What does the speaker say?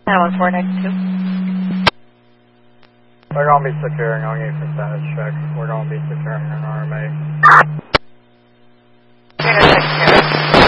We're going to be securing on you for status check. We're going to be securing an RMA